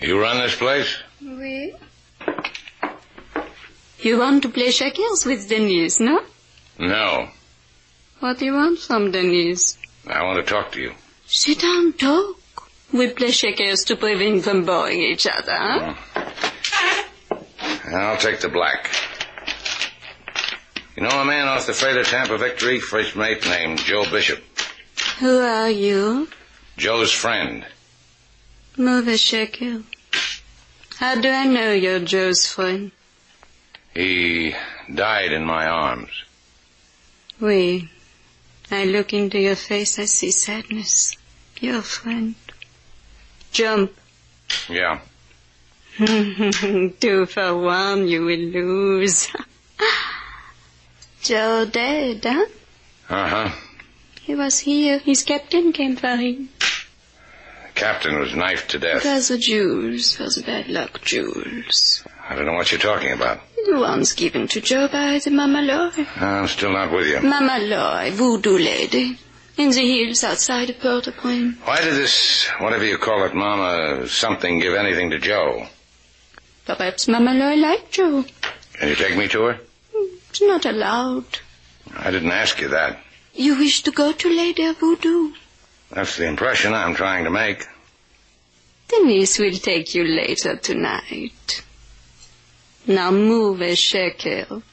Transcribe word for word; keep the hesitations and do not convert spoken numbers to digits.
You run this place? Oui. You want to play checkers with Denise, no? No. What do you want from Denise? I want to talk to you. Sit down, talk. We play checkers to prevent from boring each other, huh? Mm. I'll take the black. You know a man off the freighter Tampa Victory, first mate named Joe Bishop? Who are you? Joe's friend. Move a shekel. How do I know you're Joe's friend? He died in my arms. Oui. I look into your face, I see sadness. Your friend. Jump. Yeah. Two for one, you will lose. Joe dead, huh? Uh-huh. He was here. His captain came for him. The captain was knifed to death. For the jewels, for the bad luck jewels. I don't know what you're talking about. The ones given to Joe by the Mama Loy. I'm still not with you. Mama Loy, voodoo lady. In the hills outside of Port-au-Prince. Why did this, whatever you call it, Mama something, give anything to Joe? Perhaps Mama Loy liked Joe. Can you take me to her? It's not allowed. I didn't ask you that. You wish to go to Lady Voodoo? That's the impression I'm trying to make. Denise will take you later tonight. Now move a shekel.